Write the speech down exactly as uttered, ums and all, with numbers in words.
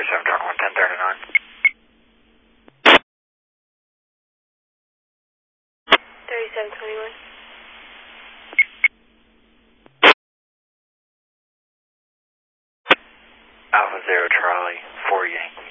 thirty-seven, Charlie one, ten thirty-nine. thirty-seven twenty-one. Alpha Zero Charlie, four Yankee.